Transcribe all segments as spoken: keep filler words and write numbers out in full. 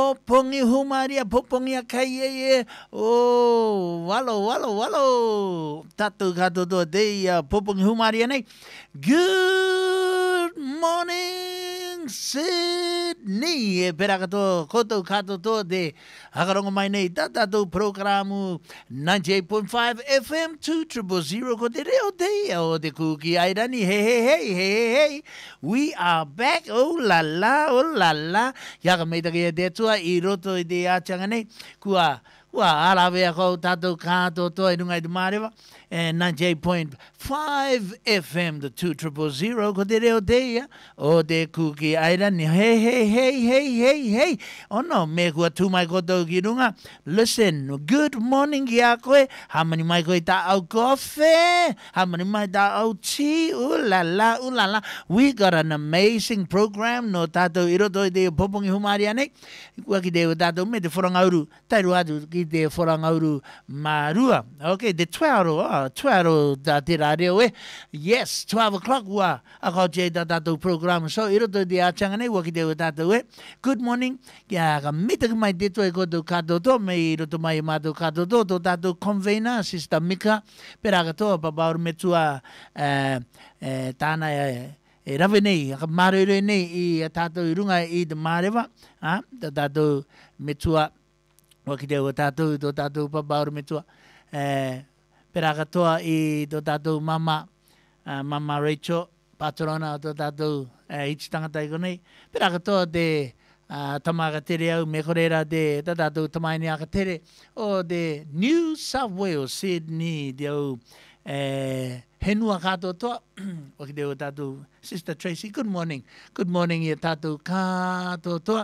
Popongi humaria, popongi akaiye. Oh, walo, walo, walo. Tatu kato to deia, popongi humaria nei. Good morning, Sydney. E pera kato, koto kato to de. Hakarongo mai nei, tatu programu ninety-eight point five F M, two triple zero. Kote reo deia, o de kuki airani. Hey, hey, hey, hey, hey. We are back. Oh la la, oh la la. Yaka meita kia de tua I roto I de achanga nei. Kua, kua arawea kou tatou kato toi rungai de marewa. And ninety-eight point five F M, the two triple zero. Ko te reo deia. O de kuki airani. Hey, hey, hey, hey, hey, hey. Oh no, me kua tumai koto ki runga. Listen, good morning ki a koe. Hamani mai koe ta au kofe. Hamani mai ta au tea. Ooh la la, ooh la la. We got an amazing program. No tatou iroto I te popongi humari ane. Kua ki te o tatou me te whorangauru. Tairu atu ki te whorangauru marua. Okay, the twelve. Oh, twelve da te rareo e. Yes, twelve o'clock wa. Ako che ta tatou program. So iroto I te achanga nei. Kua ki te o tatou e. Good morning. Kia ka mita ki mai te toi koto kato to. Me iroto mai mato kato to. To tatou convener, Sister Mika. Pera katoa papauru me tua uh, uh, tāna e e rawe nei, ka marere nei I a tātou I runga I te marewa, ha? Ta tātou me tua, waki te o tātou, to tātou papauru me tua, eh, pera katoa I to tātou mama, uh, mama Rachel, patrona o to tātou uh, ichi tangata I konei, pera katoa te uh, tamaka tere au, me korera te ta tātou tamaini aka tere, o te New South Wales, Sydney, te au, eh, henua kato toa, waki te o tātou, Sister Tracy, good morning. Good morning I tātou kato toa.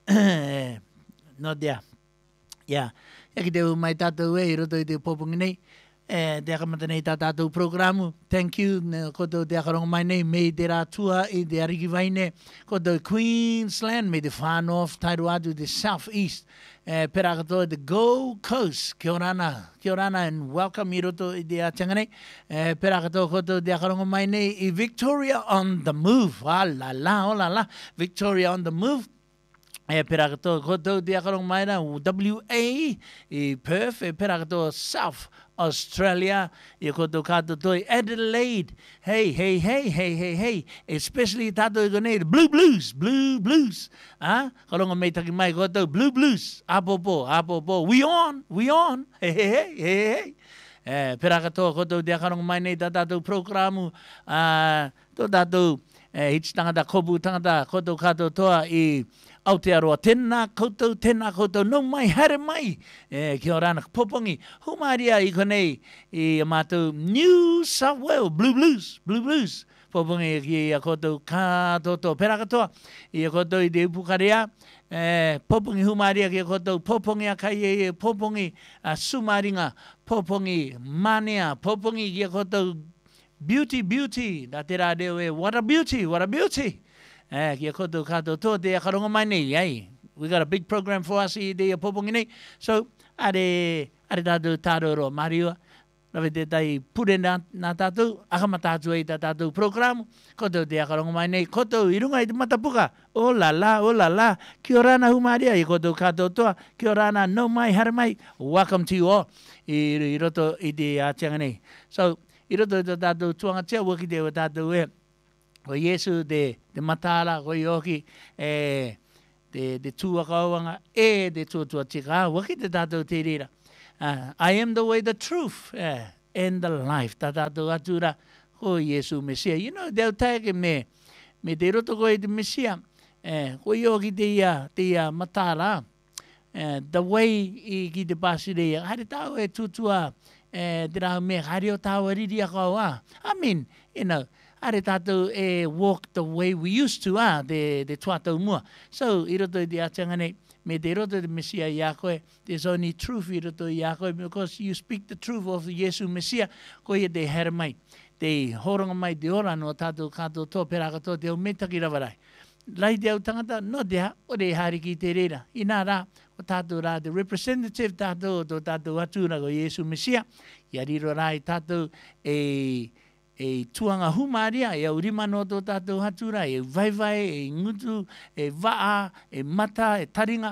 No dea. Yeah. Yaki te o mai tātou e, I roto I te popongi nei. Eh, te akamata nei tā tātou programu. Thank you. Koto te akarongo mai nei, me te rātua I te ariki vaine. Koto Queensland, me te far north, tairu atu te south east. Eh, pera katoa the Gold Coast. Kia orana, kia orana, and welcome I roto I te atanga nei. Eh, pera katoa koto te akarongo mai nei I Victoria on the move. Ah la la, oh la la. Victoria on the move. E pera katoa koto te akarongo mai na W A I Perth. E pera katoa South Australia, I koto kato toi Adelaide, hey, hey, hey, hey, hey, hey, especially tato I konei, Blue Blues, Blue Blues, ah, karonga mei taki mai koto, Blue Blues, apopo, apopo, we on, we on, hey, hey, hey, hey, hey, eh, pera katoa koto te karonga mai nei ta tato programu, ah, to tato, eh, hits tangata, kopu tangata, koto kato toa I Aotearoa, tēnā koutou, tēnā koutou, no mai, haere mai. E, kia ora ana, popongi, humaria I konei, I mātou New South Wales, Blue Blues, Blue Blues. Popongi ki a koutou kātoto, pera katoa, I a koutou I te upukarea, e, popongi humaria ki a koutou, popongi a kai e, popongi a sumaringa, popongi manea, popongi ki a koutou, beauty, beauty, da te rādeo e, what a beauty, what a beauty. Eh, kia koto kato to te akarongo mai nei, ai. We got a big program for us I te popongi nei. So, are, are tātou tāroro mariua. Rawe te tai pure nā, nā tātou, akama tātou e tā tātou programu. Koto te akarongo mai nei. Koto I runga I te matapuka. O la la, o la la. Kia orana humaria I koto kato toa. Kia orana no mai, hara mai. Welcome to you all. I, I roto I te atianga nei. So, I roto I te tātou tuanga tia, waki te o tātou e. Ko Yesu te, te matala, ko ioki, e, te, te tua kauanga, e te tua tua tika, waki te tātou te rira. Uh, I am the way, the truth, uh, and the life. Tā tātou atura, ko Yesu Mesia. You know, they'll take me, me te roto ko I te Mesia, uh, ko ioki te ia, te ia matala, uh, the way I ki te pasi rea, hare tau e tutua, uh, te rau me, hare o tau ariri a kaua. I mean, you know, are tātou e walk the way we used to, ah, de, de tuatau mua. So, I roto I te atanga nei, me te roto te Mesia I a koe, there's only truth I roto I a koe, because you speak the truth of the Yesu Mesia, ko ia te hera mai, te horonga mai te ora no tātou kātou tō, pera katoa te o metaki rawarai. Lai te au tangata, no te ha, o te hariki te reira. I nā rā, o tātou rā, the representative tātou, o tātou atura ko Yesu Mesia, ia riro rā I tātou e... e tuanga humaria, e au rima no tō tātou hatura, e vaivai, e ngutu, e waa, e mata, e taringa,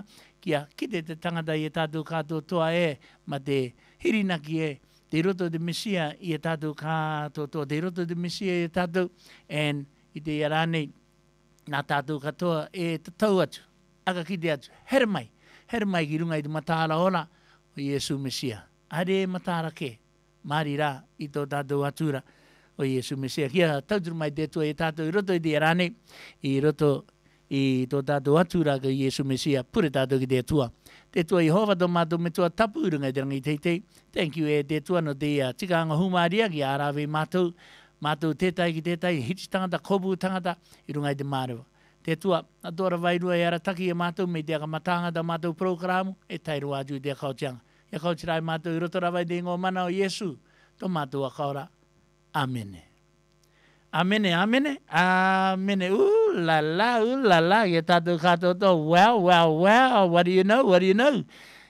kia kite te tangata i e tātou kātou toa e, ma te hirinaki e, te roto de Mesia i e tātou kātou toa, te roto de Mesia i e tātou, and i te iarane, nā tātou katoa e te tau atu, aka kite atu, here mai, here mai ki runga i te matāra ora o Iesu Mesia. Hare e matāra ke, māri rā i tō tātou atura o Iesu Mesia. Kia tauturu mai te tua i tātou i roto i te iarane, i roto i tō tātou atura ka Iesu Mesia, pure tātou ki te tua. Te tua i hova tō mātou me tua tapu urunga i te rangi teitei. Thank you e te tua no te uh, tikanga humaria ki arawe mātou, mātou tētai ki tētai, hiti tangata, kobu tangata, i runga i te mārewa. Te tua, a tōra wairua e arataki e mātou, me te akamatanga da mātou programu, e tairu atu i te kautianga. E kautirai mātou i roto rawai te ngō mana o Iesu, tō mātou a kaura. Amene. Amene, amene, amene. Ooh la la, ooh la la. Ye tātou kātou tō. Wow, wow, wow. What do you know? What do you know?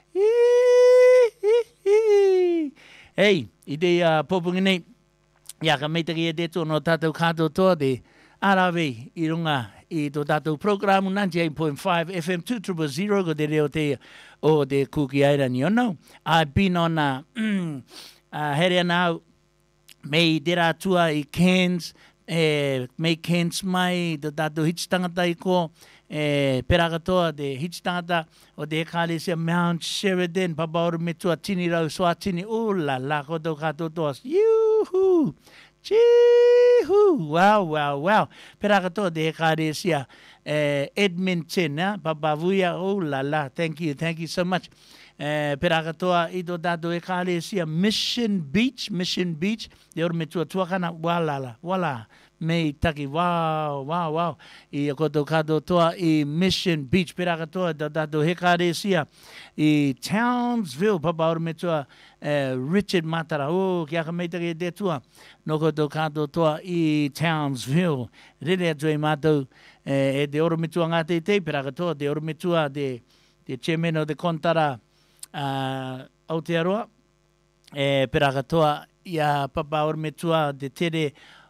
Hey, i te uh, popungi nei. Ia ka meitaki e te tō no tātou kātou tō te arawe i runga i tō tātou programu ninety-eight point five F M two zero zero ko te reo te o te kuki airani. You know, I've been on a uh, uh, here now me te rā tua i Cairns, eh, me Cairns mai, tō tātou hiti tangata i ko, eh, pera katoa te hiti tangata o te ekalesia Mount Sheridan, papaoro me tua tini rau soa tini, o la la, koto kato toa, yuhu, chihu, wow, wow, wow, pera katoa te ekalesia eh, Edmonton, eh, papavuia, o la la, thank you, thank you so much. Eh, pera katoa i tō tātou e kālesia Mission Beach, Mission Beach, te oro me tua tuakana, walala, wala, me taki, wow, wow, wow, i a koto kato toa i Mission Beach, pera katoa tō tātou he kālesia i Townsville, papa oro me tua eh, Richard Matara, o, kia ka meitaki e te tua, no koto kato toa i Townsville, rere atu e mātou, eh, e te oro me tua ngā te te, pera katoa, te oro me tua, te, te chairman o te kontara, Uh, Aotearoa, e pera katoa ia papa ora me tua te tere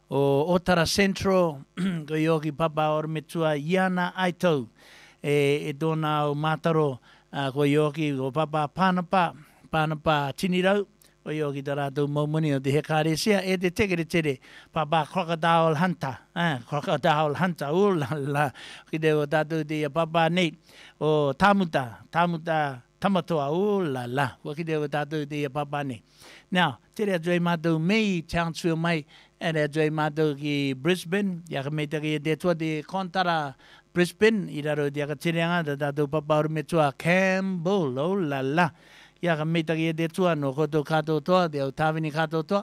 o Otara Central, ko ioki papa ora me tua Iana Aitou, e, e dona o Mataro, uh, ko ioki o papa Panapa, Panapa Tinirau, ko ioki ta rātou maumuni o te hekaresia, e te tekere tere papa Crocodile Hunter, eh, Crocodile Hunter, o la la, ki te o tātou te papa nei, o Tamuta, Tamuta, Tamatoa, o la la, waki te o tātou te papa nei. Now, tere atu e mātou mei, Townsville mai, ere atu e mātou ki Brisbane, ia ka meitaki e te tua te kontara Brisbane, i raro te aka tereanga, te tātou papa ora me tua Campbell, o la la, ia ka meitaki e te tua, no koto kātou toa, te au tāwini kātou toa,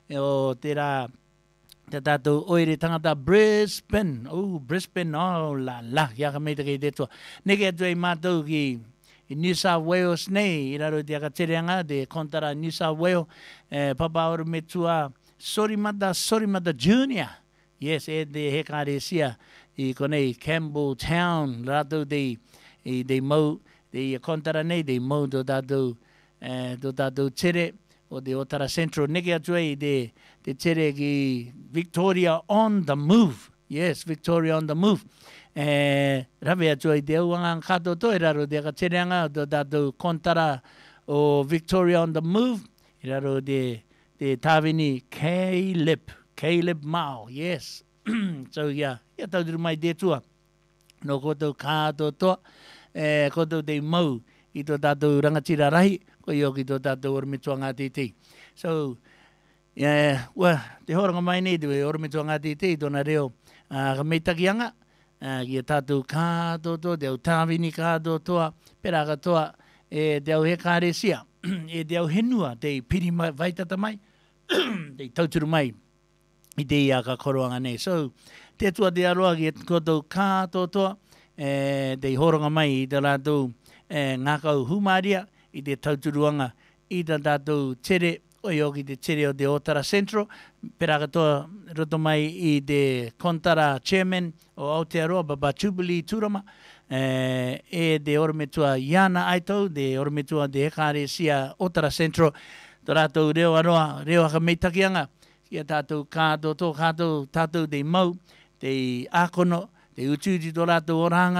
o te rā, te tātou oire tangata Brisbane, o Brisbane, o la la, ia ka meitaki e te tua. Neke atu e mātou ki i New South Wales nei, i raro te aka tereanga, te kontara New South Wales, eh, papa ora me tua Sorimata, Sorimata Junior. Yes, e te hekaresia i konei Campbell Town, rato te, i te mau, te kontara nei, te mau tō tātou, eh, tō tātou tere, o te Otara Central, neke atu e i te, te tere ki Victoria on the Move. Yes, Victoria on the Move. Eh, rawe atu i te auanga kato to, i raro te akatereanga o tātou kontara o Victoria on the Move, i raro te, te tāwini Caleb, Caleb Mao, yes. So, yeah, ia tauturu mai te tua, no koto kato to, eh, koto te mau i tō tātou rangatira rahi, ko i oki tō tātou ormitua ngā titi. So, yeah, well, te horanga mai nei, te ormitua ngā titi, tōna reo, uh, ka meitakianga, Uh, ki a tātou kāto to, te au tāwini kāto toa, pera katoa, e te au he kāresia, e te au henua, te piri mai, vaitata mai, te tauturu mai, i te ia ka koroanga nei. So, te tua te aroa ki a kotou kāto toa, e te horonga mai i te rātou e, ngākau humaria, i te tauturuanga, i te tātou tere, o ioki te tere o te Otara Central, pera katoa roto mai i te kontara chairman o Aotearoa, Papa Jubilee Turama, eh, e te orometua Iana Aitou, te orometua te hekaresia Otara Central, tō rātou reo aroa, reo aka meitakianga, kia tātou kātou tō kātou, tātou te mau, te ākono, te ututi tō rātou oranga,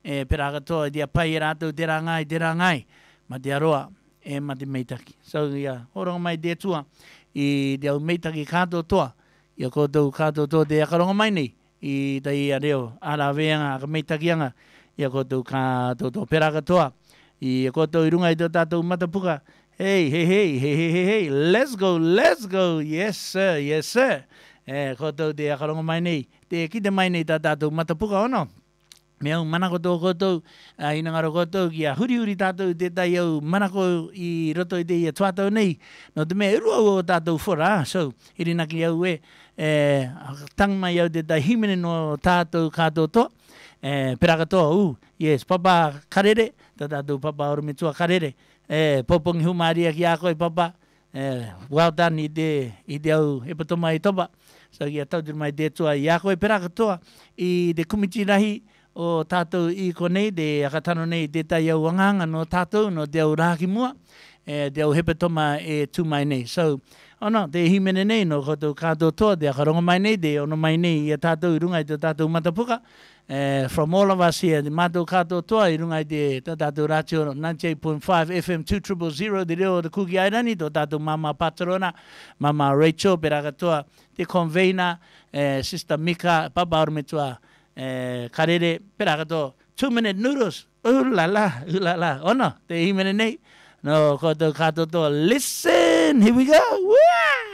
e pera katoa dia pai rato te rangai te rangai ma te aroa e ma te meitaki. So ia horonga mai te tua i te au meitaki kato toa ia koutou kato toa te akaronga mai nei i tai a reo ara veanga ka meitakianga ia koutou kato toa pera katoa i koutou i runga i te tātou matapuka. Hey, hey, hey, hey, hey, hey, hey, let's go, let's go, yes sir, yes sir. Eh, koutou te akaronga mai nei, te kite mai nei tā tātou matapuka ono. Mea mana koutou koutou, uh, ina ngaro koutou ki a huri huri tātou te tai au manako i roto i te ia tuatau nei. No te mea irua o tātou whora, so iri naki au e, eh, tang mai au te tai himene no tātou kātou toa. Eh, pera katoa, u, yes, papa karere, tā tātou papa orometua karere. Eh, popongi humaria ki a koe papa, eh, well done i te, i te au epatoma i topa. So ki a tautur mai te tua i a koe pera katoa i te kumiti rahi o tātou i konei, te akatano nei te tai au anganga no tātou, no te au rāki mua, eh, te au hepatoma e tū mai nei. So, ono, te himene nei no koutou kātou toa, te akaronga mai nei, te ono mai nei i a tātou i runga i te tātou matapuka. Uh, from all of us here, the Mato Kato Toa, i runga i te tātou ratio ninety-eight point five F M two thousand, te reo te kuki airani, to tātou mama Patrona, mama Rachel, pera katoa, te convener, uh, sister Mika, papa orometua, uh, karere, pera katoa, two minute noodles, ulala, ulala, ono, te himene nei, no, koto kato toa, listen, here we go, woo!